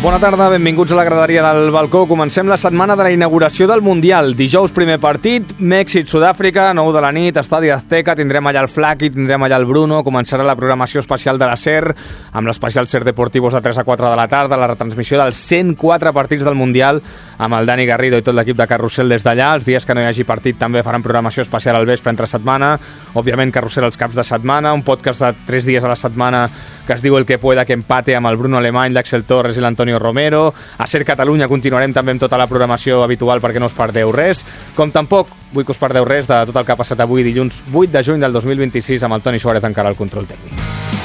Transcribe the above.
Bona tarda, benvinguts a la graderia del balcó. Comencem la setmana de la inauguració del Mundial. Dijous, primer partit, Mèxic-Sud-àfrica, 9 de la nit, Estadi Azteca, tindrem allà el Flaqui, tindrem allà el Bruno, començarà la programació especial de la SER, amb l'especial SER Deportivos de 3 a 4 de la tarda, la retransmissió dels 104 partits del Mundial, amb el Dani Garrido i tot l'equip de Carrusel des d'allà. Els dies que no hi hagi partit també faran programació especial al vespre entre setmana, òbviament Carrusel els caps de setmana, un podcast de 3 dies a la setmana que es diu El que pueda que empate, amb el Bruno Alemany, l'Axel Torres i l'Antonio Romero. A SER Catalunya continuarem també amb tota la programació habitual perquè no us perdeu res, com tampoc vull que us perdeu res de tot el que ha passat avui dilluns 8 de juny del 2026 amb el Toni Suárez encara al control tècnic.